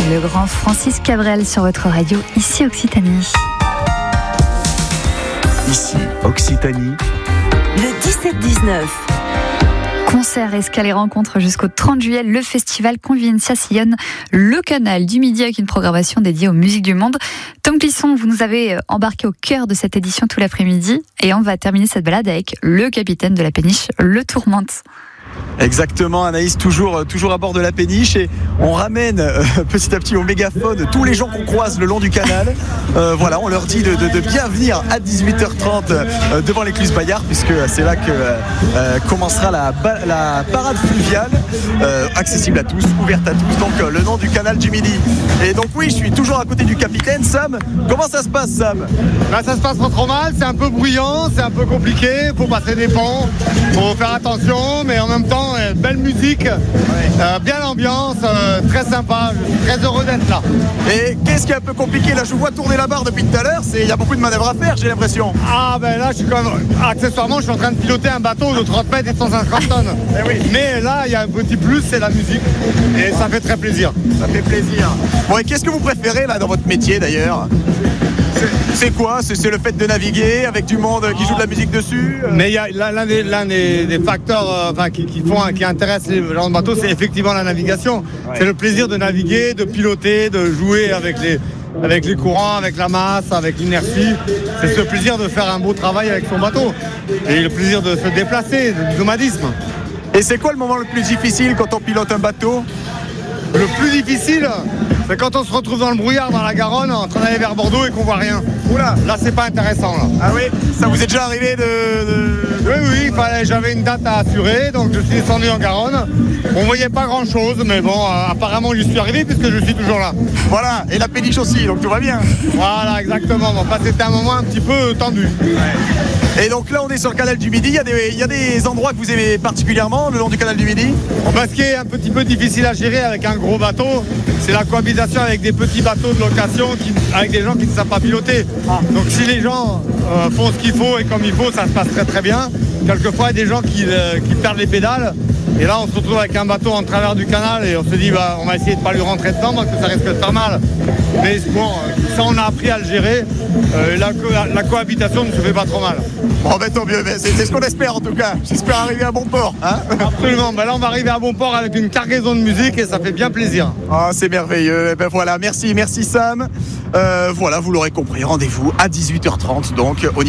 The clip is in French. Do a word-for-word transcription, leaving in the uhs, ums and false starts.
le grand Francis Cabrel sur votre radio, ici Occitanie. Ici Occitanie. Le dix-sept dix-neuf. Concerts, escales et rencontres jusqu'au trente juillet, le festival Convivencia sillonne le canal du Midi avec une programmation dédiée aux musiques du monde. Tom Clisson, vous nous avez embarqué au cœur de cette édition tout l'après-midi et on va terminer cette balade avec le capitaine de la péniche, le Tourmente. Exactement, Anaïs, toujours, toujours à bord de la péniche, et on ramène euh, petit à petit au mégaphone tous les gens qu'on croise le long du canal. Euh, voilà, on leur dit de, de, de bien venir à dix-huit heures trente euh, devant l'écluse Bayard, puisque c'est là que euh, commencera la, la parade fluviale, euh, accessible à tous, ouverte à tous, donc euh, le nom du canal du Midi. Et donc oui, je suis toujours à côté du capitaine. Sam, comment ça se passe, Sam? Là, ça se passe pas trop mal, c'est un peu bruyant, c'est un peu compliqué, faut passer des ponts, faut faire attention, mais en même temps, belle musique, euh, bien l'ambiance, euh, très sympa, je suis très heureux d'être là. Et qu'est-ce qui est un peu compliqué? Là, je vous vois tourner la barre depuis tout à l'heure, il y a beaucoup de manœuvres à faire, j'ai l'impression. Ah ben là, je suis quand même, accessoirement, je suis en train de piloter un bateau de trente mètres et de cent cinquante tonnes. Eh oui. Mais là, il y a un petit plus, c'est la musique, et ça fait très plaisir. Ça fait plaisir. Bon, et qu'est-ce que vous préférez là dans votre métier d'ailleurs? C'est quoi? C'est le fait de naviguer avec du monde qui joue de la musique dessus? Mais il y a l'un des, l'un des, des facteurs euh, enfin, qui, qui, font, qui intéressent les gens de bateau, c'est effectivement la navigation. Ouais. C'est le plaisir de naviguer, de piloter, de jouer avec les, avec les courants, avec la masse, avec l'inertie. C'est ce plaisir de faire un beau travail avec son bateau. Et le plaisir de se déplacer, du nomadisme. Et c'est quoi le moment le plus difficile quand on pilote un bateau? Le plus difficile, c'est quand on se retrouve dans le brouillard dans la Garonne en train d'aller vers Bordeaux et qu'on voit rien. Oula, là c'est pas intéressant là. Ah oui, ça vous est déjà arrivé de... de... Oui, oui, fallait, j'avais une date à assurer, donc je suis descendu en Garonne. On voyait pas grand chose, mais bon, euh, apparemment j'y suis arrivé puisque je suis toujours là. Voilà, et la péniche aussi, donc tout va bien. Voilà, exactement. Bon, enfin, c'était un moment un petit peu tendu. Ouais. Et donc là on est sur le canal du Midi, il y a des, il y a des endroits que vous aimez particulièrement le long du canal du Midi? Bon, bah, ce qui est un petit peu difficile à gérer avec un gros bateau, c'est la cohabitation avec des petits bateaux de location qui, avec des gens qui ne savent pas piloter. Ah. Donc si les gens euh, font ce qu'il faut et comme il faut, ça se passe très très bien. Quelquefois il y a des gens qui, euh, qui perdent les pédales. Et là on se retrouve avec un bateau en travers du canal et on se dit bah, on va essayer de ne pas lui rentrer dedans parce que ça risque de faire mal. Mais bon, ça on a appris à le gérer. Euh, la, la, la cohabitation ne se fait pas trop mal. Bon ben tant mieux, c'est, c'est ce qu'on espère en tout cas. J'espère arriver à bon port. Hein. Absolument, ben là on va arriver à bon port avec une cargaison de musique et ça fait bien plaisir. Ah, c'est merveilleux, ben voilà, merci, merci Sam. Euh, voilà, vous l'aurez compris, rendez-vous à dix-huit heures trente donc au